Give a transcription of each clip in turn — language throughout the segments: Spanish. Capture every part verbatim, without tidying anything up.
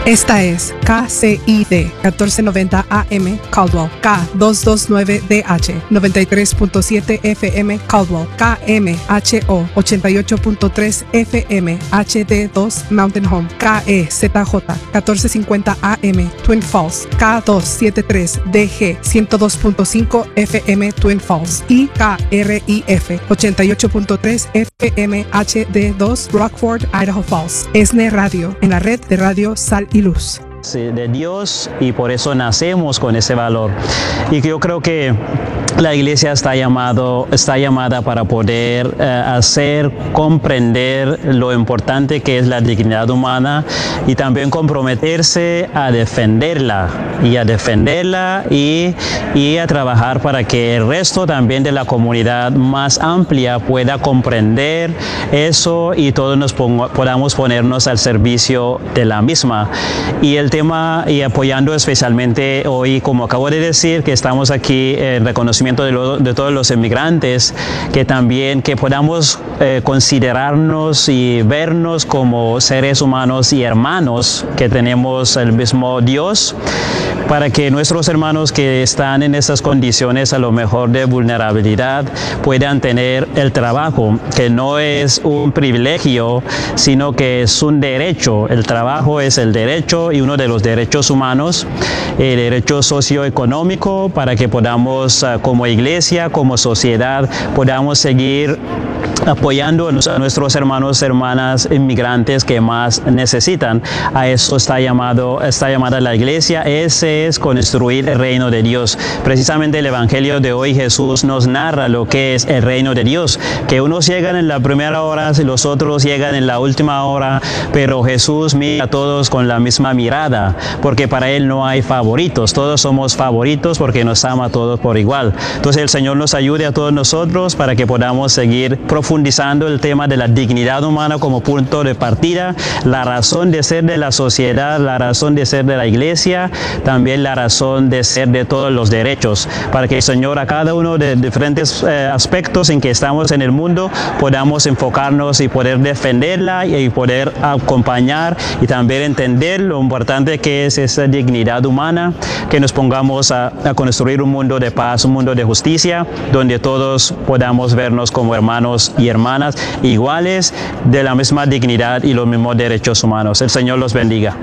Esta es K C I D catorce noventa A M Caldwell, K doscientos veintinueve D H noventa y tres punto siete F M Caldwell, K M H O ochenta y ocho punto tres F M H D dos Mountain Home, K E Z J catorce cincuenta A M Twin Falls, K doscientos setenta y tres D G ciento dos punto cinco F M Twin Falls y K R I F ochenta y ocho punto tres F M H D dos Rockford, Idaho Falls. ESNE Radio, en la red de radio Sal y Luz. De Dios, y por eso nacemos con ese valor. Y yo creo que la iglesia está, llamado, está llamada para poder eh, hacer comprender lo importante que es la dignidad humana y también comprometerse a defenderla y a defenderla y, y a trabajar para que el resto también de la comunidad más amplia pueda comprender eso y todos nos pongo, podamos ponernos al servicio de la misma. Y el tema, y apoyando especialmente hoy, como acabo de decir, que estamos aquí en reconocimiento de, lo, de todos los inmigrantes, que también que podamos eh, considerarnos y vernos como seres humanos y hermanos, que tenemos el mismo Dios, para que nuestros hermanos que están en esas condiciones a lo mejor de vulnerabilidad puedan tener el trabajo, que no es un privilegio, sino que es un derecho. El trabajo es el derecho y uno de los derechos humanos, el derecho socioeconómico, para que podamos como iglesia, como sociedad, podamos seguir apoyando a nuestros hermanos y hermanas inmigrantes que más necesitan. A eso está llamado, está llamada la iglesia. Ese es construir el reino de Dios. Precisamente el evangelio de hoy, Jesús nos narra lo que es el reino de Dios, que unos llegan en la primera hora y los otros llegan en la última hora, pero Jesús mira a todos con la misma mirada, porque para Él no hay favoritos. Todos somos favoritos porque nos ama a todos por igual. Entonces el Señor nos ayude a todos nosotros para que podamos seguir profundizando el tema de la dignidad humana como punto de partida, la razón de ser de la sociedad, la razón de ser de la iglesia, también la razón de ser de todos los derechos, para que el Señor a cada uno de diferentes eh, aspectos en que estamos en el mundo podamos enfocarnos y poder defenderla y poder acompañar y también entender lo importante que es esa dignidad humana, que nos pongamos a, a construir un mundo de paz, un mundo de justicia, donde todos podamos vernos como hermanos y hermanas iguales, de la misma dignidad y los mismos derechos humanos. El Señor los bendiga.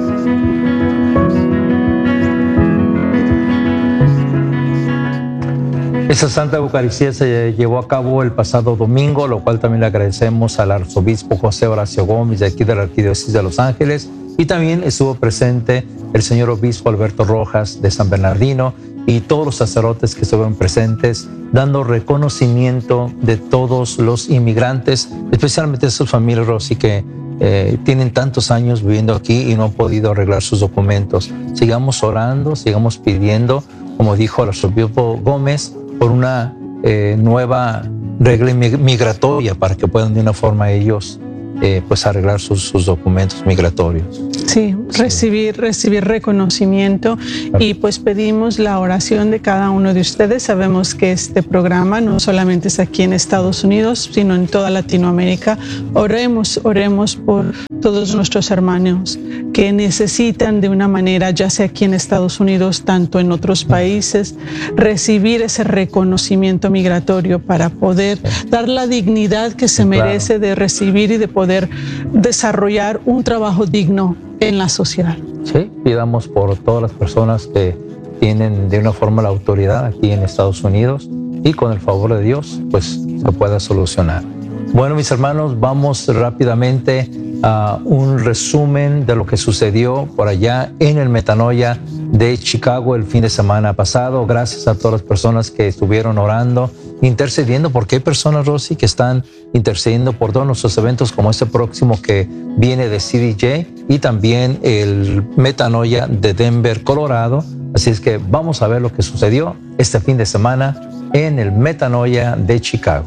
Esta Santa Eucaristía se llevó a cabo el pasado domingo, lo cual también le agradecemos al arzobispo José Horacio Gómez de aquí de la Arquidiócesis de Los Ángeles, y también estuvo presente el señor obispo Alberto Rojas de San Bernardino y todos los sacerdotes que estuvieron presentes, dando reconocimiento de todos los inmigrantes, especialmente esas familias, Rosy, que eh, tienen tantos años viviendo aquí y no han podido arreglar sus documentos. Sigamos orando, sigamos pidiendo, como dijo el arzobispo Gómez, por una eh, nueva regla migratoria para que puedan de una forma ellos eh, pues arreglar sus, sus documentos migratorios. Sí, recibir, recibir reconocimiento, y pues pedimos la oración de cada uno de ustedes. Sabemos que este programa no solamente es aquí en Estados Unidos, sino en toda Latinoamérica. Oremos, oremos por todos nuestros hermanos que necesitan de una manera, ya sea aquí en Estados Unidos, tanto en otros países, recibir ese reconocimiento migratorio para poder dar la dignidad que se merece de recibir y de poder desarrollar un trabajo digno en la sociedad. Sí, pidamos por todas las personas que tienen de una forma la autoridad aquí en Estados Unidos, y con el favor de Dios pues se pueda solucionar. Bueno, mis hermanos, vamos rápidamente a un resumen de lo que sucedió por allá en el Metanoia de Chicago el fin de semana pasado. Gracias a todas las personas que estuvieron orando, intercediendo, porque hay personas, Rosy, que están intercediendo por todos nuestros eventos, como este próximo que viene de C D J y también el Metanoia de Denver, Colorado. Así es que vamos a ver lo que sucedió este fin de semana en el Metanoia de Chicago.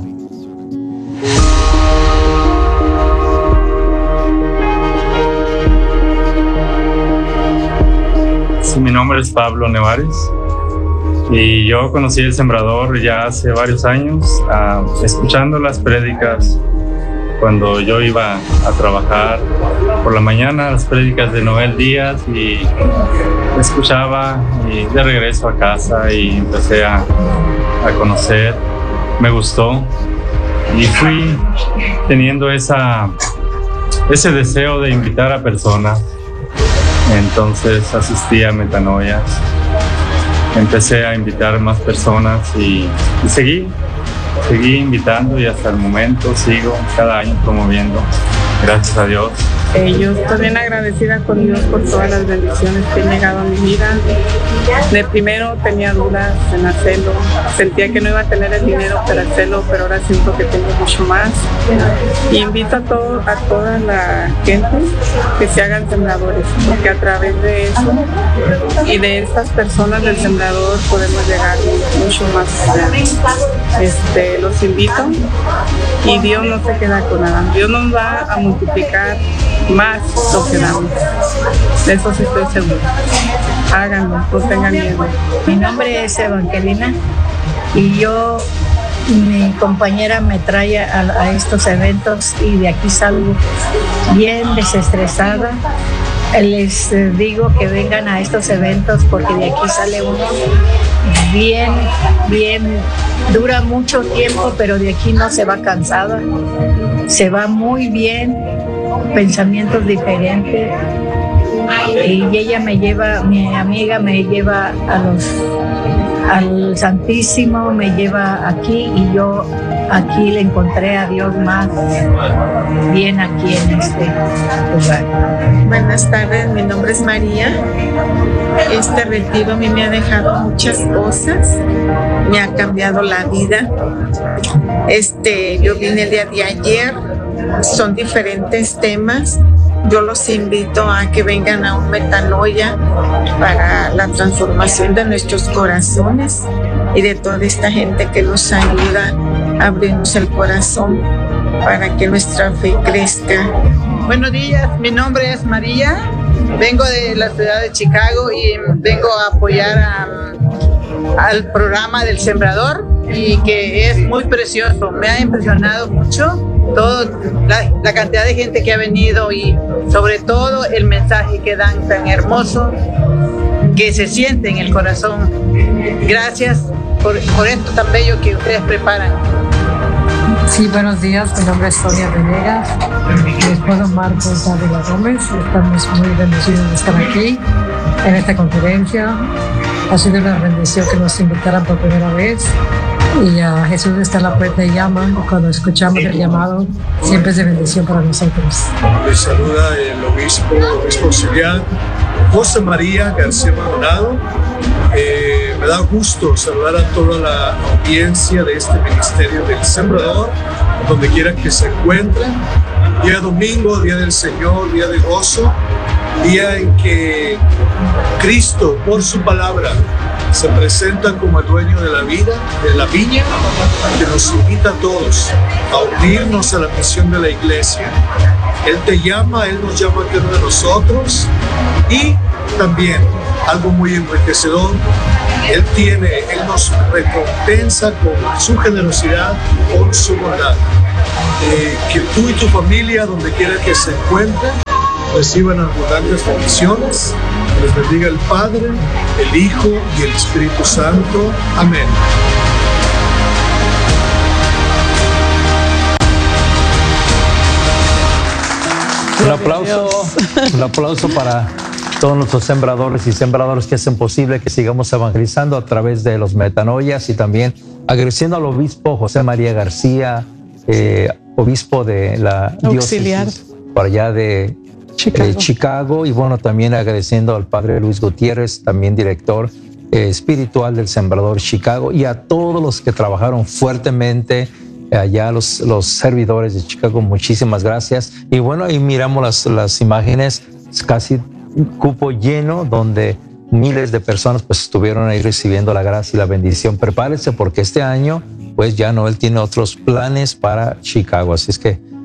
Sí, mi nombre es Pablo Nevares y yo conocí El Sembrador ya hace varios años, uh, escuchando las prédicas cuando yo iba a trabajar por la mañana las prédicas de Noel Díaz y escuchaba y de regreso a casa y empecé a, a conocer, me gustó y fui teniendo esa, ese deseo de invitar a personas. Entonces asistí a Metanoias, empecé a invitar más personas y, y seguí, seguí invitando y hasta el momento sigo cada año promoviendo, gracias a Dios. Eh, yo estoy bien agradecida con Dios por todas las bendiciones que han llegado a mi vida. De primero tenía dudas en hacerlo, sentía que no iba a tener el dinero para hacerlo, pero ahora siento que tengo mucho más. Y invito a, todo, a toda la gente que se hagan sembradores, porque a través de eso y de estas personas del sembrador podemos llegar mucho más allá. Este, los invito y Dios no se queda con nada. Dios nos va a multiplicar más lo que damos. De eso sí estoy segura. Háganlo, no tengan miedo. Mi nombre es Evangelina y yo, mi compañera me trae a, a estos eventos y de aquí salgo bien desestresada. Les digo que vengan a estos eventos porque de aquí sale uno bien, bien, dura mucho tiempo, pero de aquí no se va cansada, se va muy bien, pensamientos diferentes. Y ella me lleva, mi amiga me lleva a los, al Santísimo, me lleva aquí y yo aquí le encontré a Dios más bien aquí en este lugar. Buenas tardes, mi nombre es María. Este retiro a mí me ha dejado muchas cosas, me ha cambiado la vida. Este, yo vine el día de ayer, son diferentes temas. Yo los invito a que vengan a un Metanoia para la transformación de nuestros corazones y de toda esta gente que nos ayuda a abrirnos el corazón para que nuestra fe crezca. Buenos días, mi nombre es María, vengo de la ciudad de Chicago y vengo a apoyar a, al programa del Sembrador y que es muy precioso, me ha impresionado mucho. Todo, la, la cantidad de gente que ha venido y sobre todo el mensaje que dan tan hermoso que se siente en el corazón. Gracias por, por esto tan bello que ustedes preparan. Sí, buenos días, mi nombre es Sonia Venegas, mi esposo Marcos Ávila Gómez. Estamos muy bendecidos de estar aquí en esta conferencia. Ha sido una bendición que nos invitaran por primera vez. Y uh, Jesús está en la puerta y llama, y cuando escuchamos el llamado siempre es de bendición para nosotros. Les saluda el obispo, obispo auxiliar José María García Maldonado. Eh, me da gusto saludar a toda la audiencia de este ministerio del Sembrador, donde quiera que se encuentren. Día domingo, día del Señor, día de gozo, día en que Cristo, por su palabra, se presenta como el dueño de la vida, de la viña, que nos invita a todos a unirnos a la misión de la iglesia. Él te llama, Él nos llama a cada uno de nosotros y también algo muy enriquecedor, Él tiene, Él nos recompensa con su generosidad, con su bondad. Eh, que tú y tu familia, donde quiera que se encuentren, reciban abundantes bendiciones. Que les bendiga el Padre, el Hijo y el Espíritu Santo. Amén. Un aplauso, un aplauso para todos nuestros sembradores y sembradoras que hacen posible que sigamos evangelizando a través de los Metanoias y también agradeciendo al obispo José María García, eh, obispo de la auxiliar diócesis por allá de Chicago. Eh, Chicago y bueno, también agradeciendo al padre Luis Gutiérrez, también director eh, espiritual del Sembrador Chicago, y a todos los que trabajaron fuertemente allá, los, los servidores de Chicago, muchísimas gracias. Y bueno, ahí miramos las, las imágenes, es casi un cupo lleno donde miles de personas pues estuvieron ahí recibiendo la gracia y la bendición. Prepárense porque este año pues ya Noel tiene otros planes para Chicago, así es que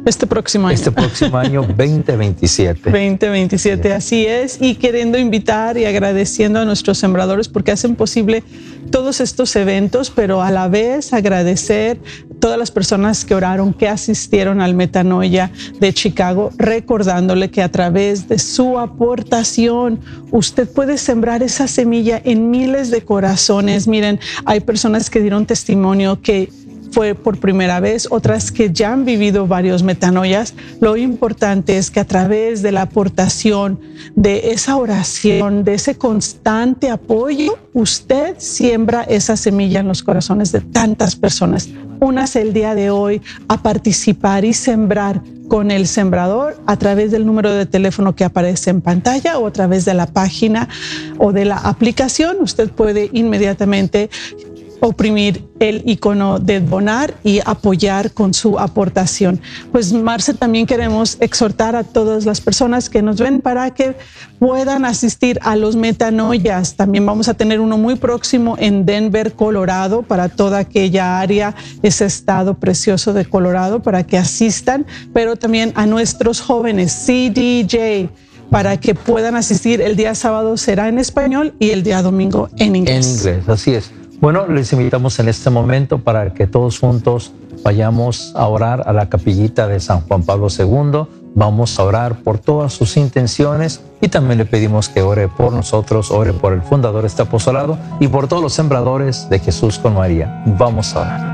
Este próximo año. Este próximo año veinte veintisiete. veinte veintisiete, sí. Así es. Y queriendo invitar y agradeciendo a nuestros sembradores porque hacen posible todos estos eventos, pero a la vez agradecer todas las personas que oraron, que asistieron al Metanoia de Chicago, recordándole que a través de su aportación usted puede sembrar esa semilla en miles de corazones. Miren, hay personas que dieron testimonio que fue por primera vez, otras que ya han vivido varios metanoias. Lo importante es que a través de la aportación, de esa oración, de ese constante apoyo, usted siembra esa semilla en los corazones de tantas personas. Únase el día de hoy a participar y sembrar con el sembrador a través del número de teléfono que aparece en pantalla o a través de la página o de la aplicación. Usted puede inmediatamente oprimir el icono de donar y apoyar con su aportación. Pues Marce, también queremos exhortar a todas las personas que nos ven para que puedan asistir a los metanoias. También vamos a tener uno muy próximo en Denver, Colorado, para toda aquella área, ese estado precioso de Colorado, para que asistan, pero también a nuestros jóvenes C D J, para que puedan asistir. El día sábado será en español y el día domingo en inglés. En inglés, así es. Bueno, les invitamos en este momento para que todos juntos vayamos a orar a la capillita de San Juan Pablo segundo. Vamos a orar por todas sus intenciones y también le pedimos que ore por nosotros, ore por el fundador de este apostolado y por todos los sembradores de Jesús con María. Vamos a orar.